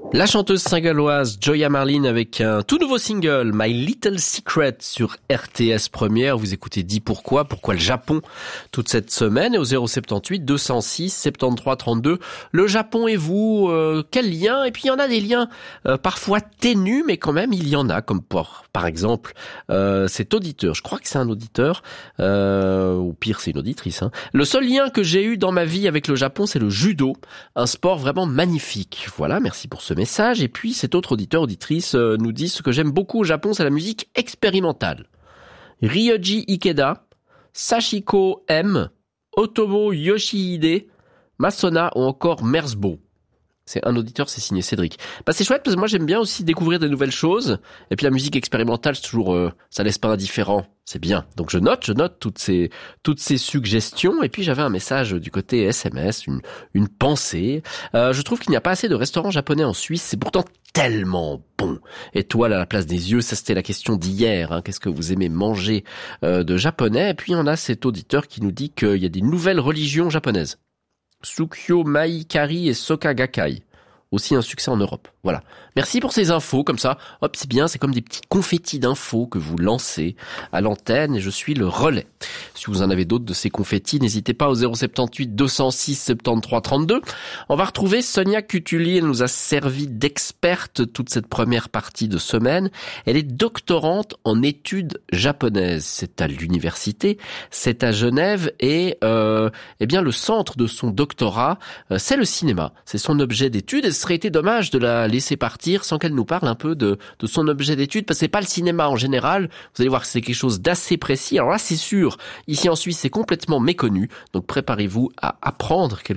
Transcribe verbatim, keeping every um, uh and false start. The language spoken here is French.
La chanteuse saint-galloise Joya Marlin avec un tout nouveau single, My Little Secret, sur R T S Première. Vous écoutez Dis Pourquoi, pourquoi le Japon toute cette semaine. Et au zéro sept huit deux cent six soixante-treize trente-deux, le Japon et vous, euh, quel lien? Et puis il y en a des liens euh, parfois ténus, mais quand même il y en a, comme pour, par exemple euh, cet auditeur, je crois que c'est un auditeur, euh, ou pire c'est une auditrice. Hein. Le seul lien que j'ai eu dans ma vie avec le Japon, c'est le judo, un sport vraiment magnifique. Voilà, merci pour ce message. Et puis cet autre auditeur, auditrice euh, nous dit: ce que j'aime beaucoup au Japon, c'est la musique expérimentale. Ryoji Ikeda, Sachiko M, Otomo Yoshihide, Masona ou encore Merzbo. C'est un auditeur, c'est signé Cédric. Bah c'est chouette parce que moi j'aime bien aussi découvrir des nouvelles choses. Et puis la musique expérimentale, c'est toujours, euh, ça laisse pas indifférent. C'est bien. Donc je note, je note toutes ces toutes ces suggestions. Et puis j'avais un message du côté S M S, une une pensée. Euh, je trouve qu'il n'y a pas assez de restaurants japonais en Suisse. C'est pourtant tellement bon. Étoile à la place des yeux, ça c'était la question d'hier. Hein. Qu'est-ce que vous aimez manger euh, de japonais? Et puis on a cet auditeur qui nous dit qu'il y a des nouvelles religions japonaises. Tsukyo Mai Kari et Soka Gakkai. Aussi un succès en Europe. Voilà. Merci pour ces infos, comme ça. Hop, c'est bien, c'est comme des petits confettis d'infos que vous lancez à l'antenne et je suis le relais. Si vous en avez d'autres de ces confettis, n'hésitez pas au zéro sept huit deux cent six soixante-treize trente-deux. On va retrouver Sonia Cutuli, elle nous a servi d'experte toute cette première partie de semaine. Elle est doctorante en études japonaises. C'est à l'université, c'est à Genève et euh, eh bien le centre de son doctorat, euh, c'est le cinéma. C'est son objet d'étude et ce serait été dommage de la laisser partir sans qu'elle nous parle un peu de, de son objet d'étude, parce que c'est pas le cinéma en général. Vous allez voir que c'est quelque chose d'assez précis. Alors là, c'est sûr, ici en Suisse, c'est complètement méconnu. Donc préparez-vous à apprendre quelque